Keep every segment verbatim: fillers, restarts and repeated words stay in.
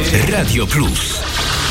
Radio Plus.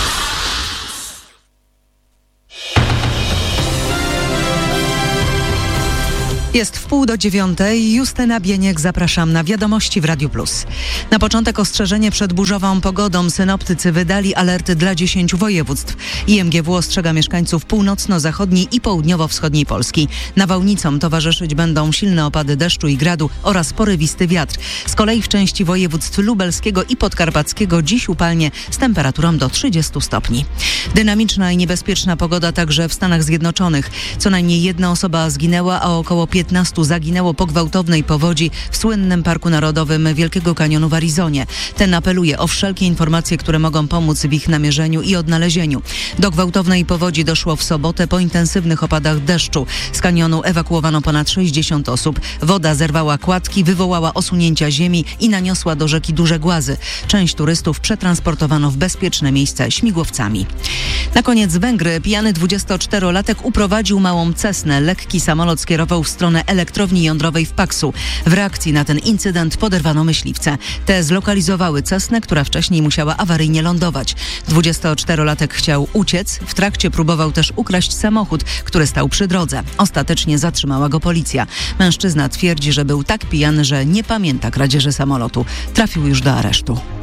Jest wpół do dziewiątej. Justyna Bieniek, zapraszam na Wiadomości w Radiu Plus. Na początek ostrzeżenie przed burzową pogodą. Synoptycy wydali alerty dla dziesięciu województw. I M G W ostrzega mieszkańców północno-zachodniej i południowo-wschodniej Polski. Nawałnicom towarzyszyć będą silne opady deszczu i gradu oraz porywisty wiatr. Z kolei w części województw lubelskiego i podkarpackiego dziś upalnie z temperaturą do trzydziestu stopni. Dynamiczna i niebezpieczna pogoda także w Stanach Zjednoczonych. Co najmniej jedna osoba zginęła, a około piętnastu zaginęło po gwałtownej powodzi w słynnym Parku Narodowym Wielkiego Kanionu w Arizonie. Ten apeluje o wszelkie informacje, które mogą pomóc w ich namierzeniu i odnalezieniu. Do gwałtownej powodzi doszło w sobotę po intensywnych opadach deszczu. Z kanionu ewakuowano ponad sześćdziesiąt osób. Woda zerwała kładki, wywołała osunięcia ziemi i naniosła do rzeki duże głazy. Część turystów przetransportowano w bezpieczne miejsce śmigłowcami. Na koniec Węgry. Pijany dwudziestoczterolatek uprowadził małą Cessnę. Lekki samolot skierował w stronę elektrowni jądrowej w Paksu. W reakcji na ten incydent poderwano myśliwce. Te zlokalizowały Cessnę, która wcześniej musiała awaryjnie lądować. dwudziestoczterolatek chciał uciec. W trakcie próbował też ukraść samochód, który stał przy drodze. Ostatecznie zatrzymała go policja. Mężczyzna twierdzi, że był tak pijany, że nie pamięta kradzieży samolotu. Trafił już do aresztu.